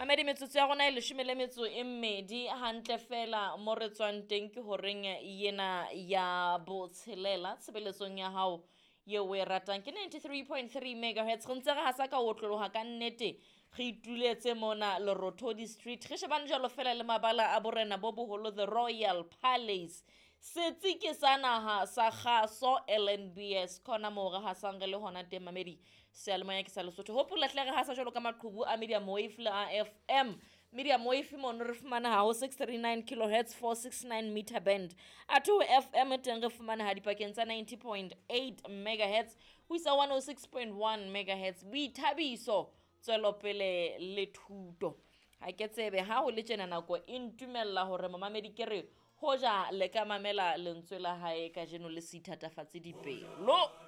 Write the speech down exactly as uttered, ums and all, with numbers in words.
mamedi metsotso ya rona e leshome le metso e mmedi hantle fela mo re tswang teng ke horeng yena ya botshelela tshebeletsong ya hao ye o e ratang ke ninety-three point three megahertz go ntse re ha sa ka otlologa ka nnete re ituletse mona Lerothodi Street ge shebane jalo fela le mabala a borena bo boholo the Royal Palace setsi ke sa naha sa kgaso L N B S khona mo re hasang re le hona teng mamedi sealemoya ke sa Lesotho hopola hle re hasa jalo ka maqhubu a medium wave le a F M medium wave mo re fumana ha ho six thirty-nine kilohertz four sixty-nine meter band a two F M teng re fumana ha dipakeng tsa ninety point eight megahertz ho isa one oh six point one megahertz boithabiso tswelo pele le thuto ha ke tsebe ha ho le tjena nako e ntumella hore mamamedi ke re hoja le ka mamela lentswe la hae ka jeno le sithatafatse dipelo